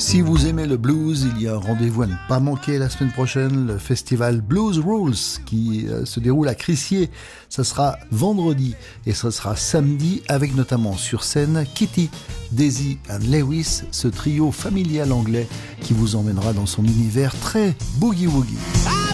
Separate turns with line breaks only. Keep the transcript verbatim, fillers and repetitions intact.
Si vous aimez le blues, il y a un rendez-vous à ne pas manquer la semaine prochaine, le festival Blues Rules qui euh, se déroule à Crissier. Ça sera vendredi et ça sera samedi avec notamment sur scène Kitty, Daisy and Lewis, ce trio familial anglais qui vous emmènera dans son univers très boogie-woogie.